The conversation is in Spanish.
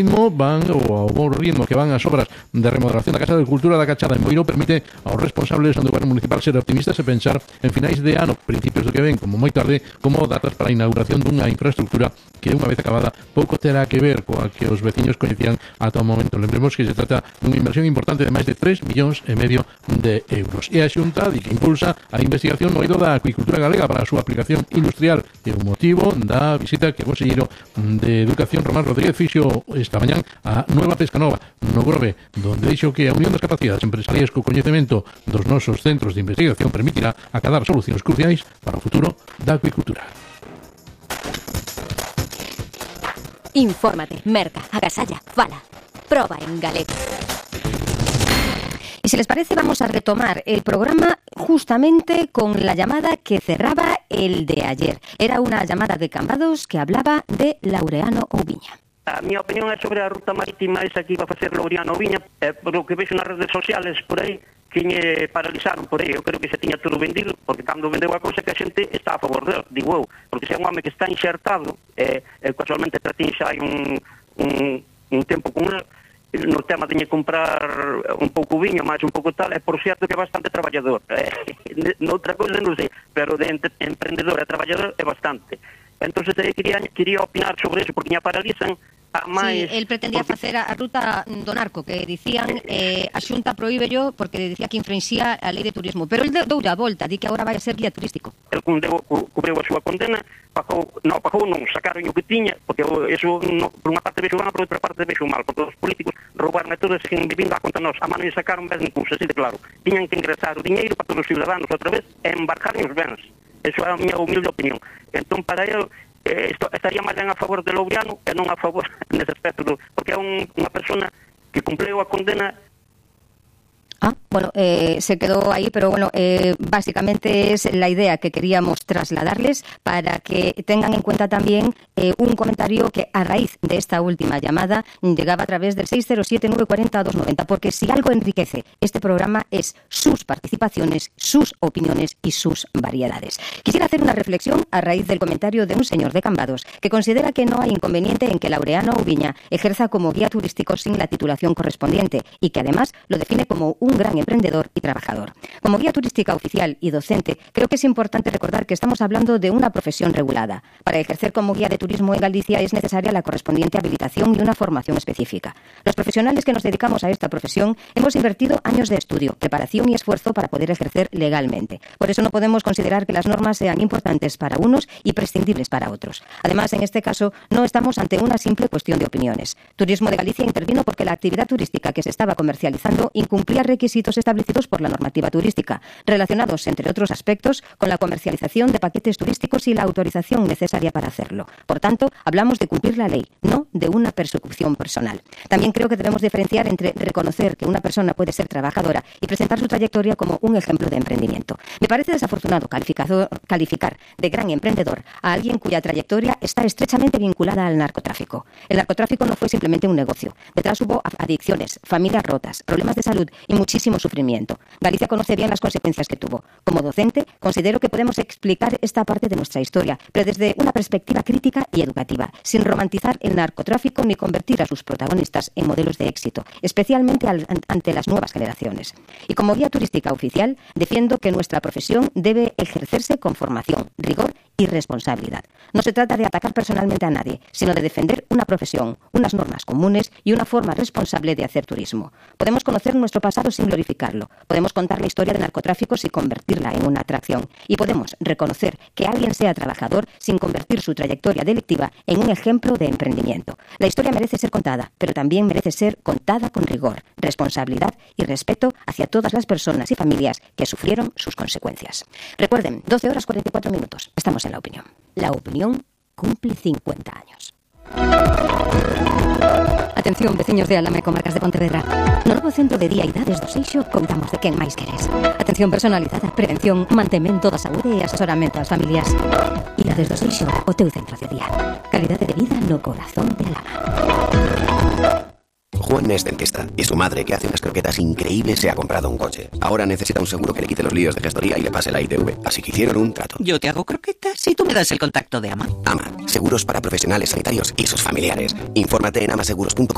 van ao bom ritmo que van as obras de remodelación da Casa de Cultura da Cachada en Boiro permite aos responsables do goberno municipal ser optimistas e pensar en finais de ano, principios do que ven, como moi tarde, como datas para a inauguración dunha infraestructura que unha vez acabada pouco terá que ver coa que os veciños coñecían ata o momento. Lembremos que se trata dunha inversión importante de máis de 3,5 millóns de euros. E a Xunta di que impulsa a investigación no eido da acuicultura galega para a súa aplicación industrial e o motivo da visita que o conselleiro de Educación Román Rodríguez fixo esta mañán a Nueva Pescanova, no Grove, donde dixo que a unión das capacidades empresariais co coñecemento dos nosos centros de investigación permitirá acadar solucións cruciais para o futuro da acuicultura. Infórmate, merca, agasalla, fala, proba en galego. Y si les parece, vamos a retomar el programa justamente con la llamada que cerraba el de ayer. Era una llamada de Cambados que hablaba de Laureano Oubiña. A miña opinión é sobre a ruta marítima esa que iba a facer Laureano Oubiña, por lo que vexo nas redes sociales por aí, que lle paralizaron por aí. Eu creo que se tiña todo vendido, porque cando vendeu a cousa que a xente está a favor dele, digo eu, porque se é un home que está inxertado, casualmente tratín xa hai un tempo con ele, no tema de comprar un pouco viño, máis un pouco tal, é por certo que é bastante traballador. Noutra cousa non sei, pero de emprendedor e traballador é bastante. Entonces quería opinar sobre eso, porque me paralizan a máis... Sí, el pretendía facer a ruta do narco, que dicían a Xunta prohíbello porque decía que infringía a lei de turismo, pero el dou a volta, di que agora vai a ser guía turístico. El cubriu a súa condena, pagou non, sacaron o que tiña, porque eso por unha parte vexo mal, por outra parte vexo mal, porque os políticos roubaron e todos siguen vivindo a conta nos, a mano e sacaron bens nin cousa, así de claro. Tiñan que ingresar o diñeiro para todos os ciudadanos outra vez e embarcar os bens. Eso é a miña humilde opinión. Entón, para eu, estaría máis ben a favor de Laureano e non a favor nese aspecto, porque é unha persona que cumpleu a condena. Bueno, se quedó ahí, pero bueno, básicamente es la idea que queríamos trasladarles para que tengan en cuenta también un comentario que a raíz de esta última llamada llegaba a través del 607-940-290, porque si algo enriquece este programa es sus participaciones, sus opiniones y sus variedades. Quisiera hacer una reflexión a raíz del comentario de un señor de Cambados que considera que no hay inconveniente en que Laureano Oubiña ejerza como guía turístico sin la titulación correspondiente y que además lo define como un gran emprendedor y trabajador. Como guía turística oficial y docente, creo que es importante recordar que estamos hablando de una profesión regulada. Para ejercer como guía de turismo en Galicia es necesaria la correspondiente habilitación y una formación específica. Los profesionales que nos dedicamos a esta profesión hemos invertido años de estudio, preparación y esfuerzo para poder ejercer legalmente. Por eso no podemos considerar que las normas sean importantes para unos y prescindibles para otros. Además, en este caso, no estamos ante una simple cuestión de opiniones. Turismo de Galicia intervino porque la actividad turística que se estaba comercializando incumplía requisitos establecidos por la normativa turística, relacionados, entre otros aspectos, con la comercialización de paquetes turísticos y la autorización necesaria para hacerlo. Por tanto, hablamos de cumplir la ley, no de una persecución personal. También creo que debemos diferenciar entre reconocer que una persona puede ser trabajadora y presentar su trayectoria como un ejemplo de emprendimiento. Me parece desafortunado calificar de gran emprendedor a alguien cuya trayectoria está estrechamente vinculada al narcotráfico. El narcotráfico no fue simplemente un negocio. Detrás hubo adicciones, familias rotas, problemas de salud y muchísimo sufrimiento. Galicia conoce bien las consecuencias que tuvo. Como docente, considero que podemos explicar esta parte de nuestra historia, pero desde una perspectiva crítica y educativa, sin romantizar el narcotráfico ni convertir a sus protagonistas en modelos de éxito, especialmente ante las nuevas generaciones. Y como guía turística oficial, defiendo que nuestra profesión debe ejercerse con formación, rigor y responsabilidad. No se trata de atacar personalmente a nadie, sino de defender una profesión, unas normas comunes y una forma responsable de hacer turismo. Podemos conocer nuestro pasado sin glorificarlo. Podemos contar la historia de narcotráfico sin convertirla en una atracción. Y podemos reconocer que alguien sea trabajador sin convertir su trayectoria delictiva en un ejemplo de emprendimiento. La historia merece ser contada, pero también merece ser contada con rigor, responsabilidad y respeto hacia todas las personas y familias que sufrieron sus consecuencias. Recuerden, 12 horas 44 minutos. Estamos en La Opinión. La Opinión cumple 50 años. Atención, veciños de Alama e comarcas de Pontevedra. No novo centro de día e idades do Seixo contamos de quen máis queres. Atención personalizada, prevención, mantemento da saúde e asesoramento ás familias. Idades do Seixo, o teu centro de día. Calidade de vida no corazón de Alama. Juan es dentista y su madre, que hace unas croquetas increíbles, se ha comprado un coche. Ahora necesita un seguro que le quite los líos de gestoría y le pase la ITV. Así que hicieron un trato. Yo te hago croquetas y tú me das el contacto de AMA. AMA, seguros para profesionales sanitarios y sus familiares. Infórmate en amaseguros.com.